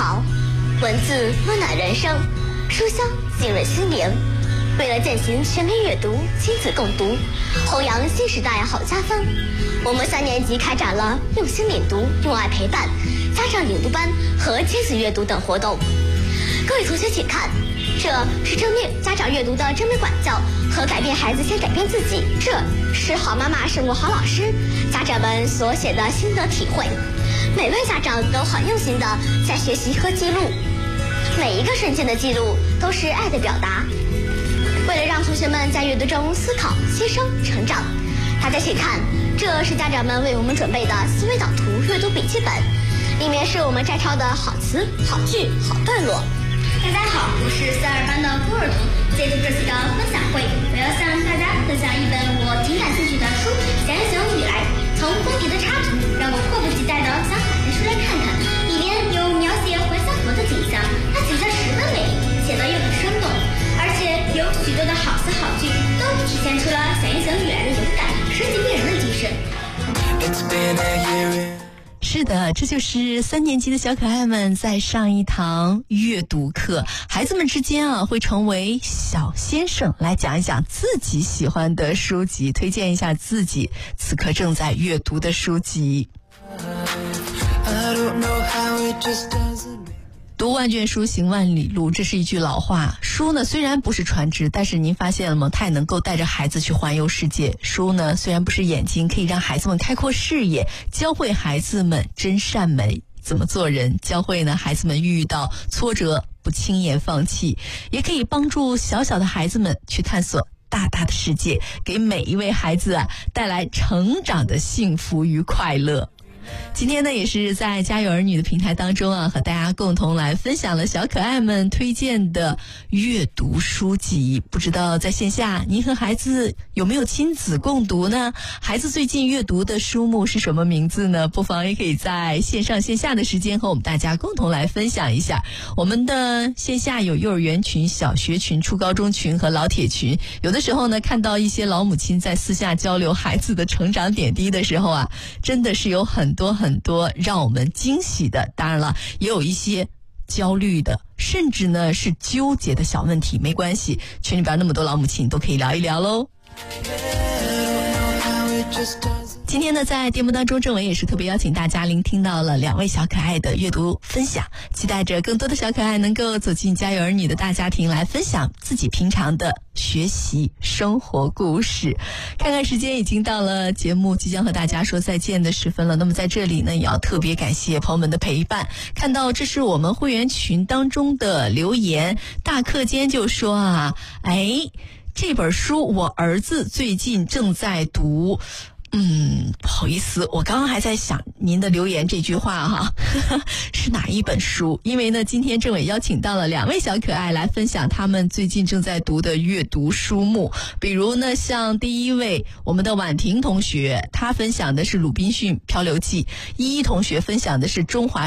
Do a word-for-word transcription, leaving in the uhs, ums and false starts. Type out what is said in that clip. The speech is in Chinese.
好，文字温暖人生，书香浸润心灵。为了践行全民阅读、亲子共读，弘扬新时代好家风，我们三年级开展了用心领读、用爱陪伴、家长领读班和亲子阅读等活动。各位同学请看，这是正面家长阅读的正面管教和改变孩子先改变自己，这是好妈妈胜过好老师家长们所写的心得体会。每位家长都很用心的在学习和记录，每一个瞬间的记录都是爱的表达。为了让同学们在阅读中思考、吸收、成长，大家请看，这是家长们为我们准备的思维导图阅读笔记本，里面是我们摘抄的好词、好句、好段落。 大家好，我是四二班的郭尔彤。借助这次的分享会，我要向大家分享一本我挺感兴趣的书《小小雨来》。从封皮的插图，让我迫不及待地想打开书来看看。里面有描写回乡河的景象，它景色十分美丽，写得又很生动，而且有许多的好词好句，都体现出了小英雄雨来的勇敢、舍己为人的精神。 是的，这就是三年级的小可爱们在上一堂阅读课，孩子们之间啊会成为小先生，来讲一讲自己喜欢的书籍，推荐一下自己此刻正在阅读的书籍。读万卷书，行万里路，这是一句老话。书呢虽然不是船只，但是您发现了吗？它也能够带着孩子去环游世界。书呢虽然不是眼睛，可以让孩子们开阔视野，教会孩子们真善美，怎么做人，教会呢孩子们遇到挫折不轻言放弃，也可以帮助小小的孩子们去探索大大的世界，给每一位孩子啊带来成长的幸福与快乐。今天呢也是在家有儿女的平台当中啊，和大家共同来分享了小可爱们推荐的阅读书籍。不知道在线下您和孩子有没有亲子共读呢？孩子最近阅读的书目是什么名字呢？不妨也可以在线上线下的时间和我们大家共同来分享一下。我们的线下有幼儿园群、小学群、初高中群和老铁群。有的时候呢看到一些老母亲在私下交流孩子的成长点滴的时候啊，真的是有很多很多让我们惊喜的，当然了也有一些焦虑的，甚至呢是纠结的小问题。没关系，群里边那么多老母亲都可以聊一聊喽。今天呢在节目当中，政委也是特别邀请大家聆听到了两位小可爱的阅读分享，期待着更多的小可爱能够走进家有儿女的大家庭，来分享自己平常的学习生活故事。看看时间已经到了节目即将和大家说再见的时分了，那么在这里呢也要特别感谢朋友们的陪伴。看到这是我们会员群当中的留言，大课间就说啊，哎，这本书我儿子最近正在读。嗯，不好意思，我刚刚还在想您的留言这句话哈，呵呵，是哪一本书？因为呢，今天政委邀请到了两位小可爱来分享他们最近正在读的阅读书目。比如呢，像第一位我们的婉婷同学，她分享的是《鲁滨逊漂流记》，依依同学分享的是《中华